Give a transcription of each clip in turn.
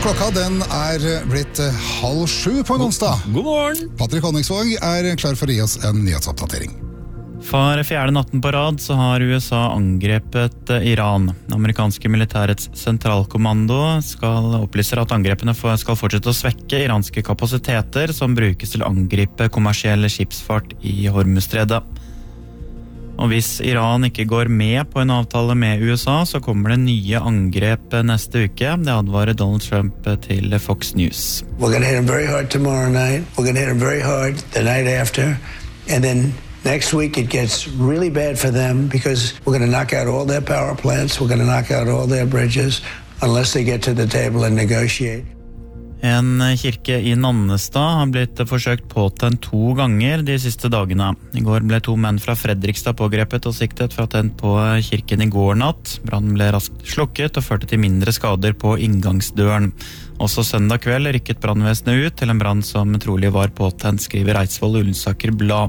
Klokka den blitt 6:30 på en onsdag. God morgen! Patrick Honningsvåg klar for å gi oss en nyhetsoppdatering. For fjerde natten på rad så har USA angrepet Iran. Det amerikanske militærets sentralkommando opplyser at angrepene skal fortsette å svekke iranske kapasiteter som brukes til å angripe kommersiell skipsfart i Hormuzstredet. Og hvis Iran ikke går med på en avtale med USA, så kommer det nye angrep neste uke. Det advarer Donald Trump til Fox News. We're going to hit them very hard tomorrow night. We're going to hit them very hard the night after. And then next week it gets really bad for them because we're going to knock out all their power plants. We're going to knock out all their bridges unless they get to the table and negotiate. En kirke i Nannestad har blitt forsøkt påtent 2 ganger de siste dagene. I går ble 2 menn fra Fredrikstad pågrepet og siktet for attent på kirken i går natt. Brannen ble raskt slukket og førte til mindre skader på inngangsdøren. Også søndag kveld rykket brannvesenet ut til en brann som trolig var påtent, skriver Eidsvoll Ullensaker Blad.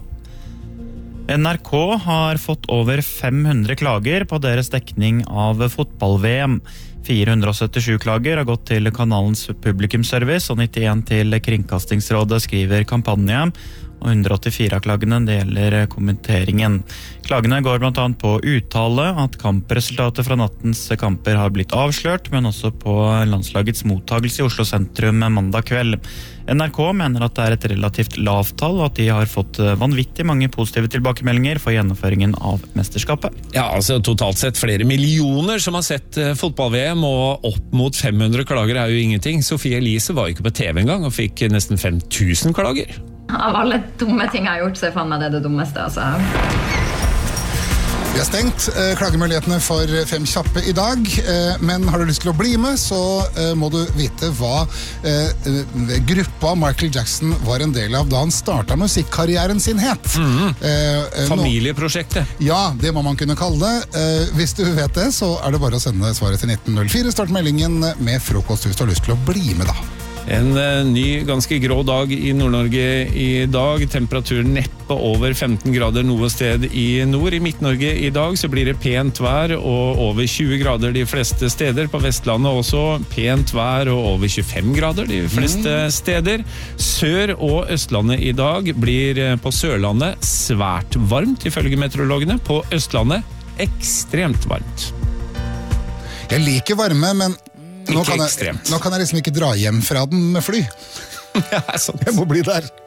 NRK har fått over 500 klager på deres dekning av fotball-VM. 477 klager har gått til kanalens publikumsservice og 91 til Kringkastingsrådet, skriver Kampanje, og 184 av klagene det gjelder kommenteringen. Klagene går blant annet på uttale, at kampresultatet fra nattens kamper har blitt avslørt, men også på landslagets mottagelse i Oslo sentrum mandag kveld. NRK mener at det et relativt lavt tall, og at de har fått vanvittig mange positive tilbakemeldinger for gjennomføringen av mesterskapet. Ja, altså totalt sett flere millioner som har sett fotball-VM, og opp mot 500 klager jo ingenting. Sofie Elise var jo ikke på TV engang, og fikk nesten 5000 klager. Av alle dumme ting jeg har gjort, så faen meg det dummeste, altså. Vi har stengt klagemulighetene for 5 kjappe i dag, men har du lyst til å bli med, så må du vite hva gruppa Michael Jackson var en del av da han startet musikkarrieren sin het. Familieprosjektet. Ja, det må man kunne kalle det. Hvis du vet det, så det bare å sende svaret til 1904. Start meldingen med frokost hvis du har lyst til å bli med da. En ny, ganske grå dag i Nord-Norge i dag. Temperaturen neppe over 15 grader noe sted i nord. I Midt-Norge i dag så blir det pent vær og over 20 grader de fleste steder. På Vestlandet også pent vær og over 25 grader de fleste steder. Sør- og Østlandet i dag blir på Sørlandet svært varmt, ifølge meteorologene. På Østlandet ekstremt varmt. Jeg liker varme, men nå kan jeg liksom ikke dra hjem fra den med fly. Ja, sant. Jeg må bli der.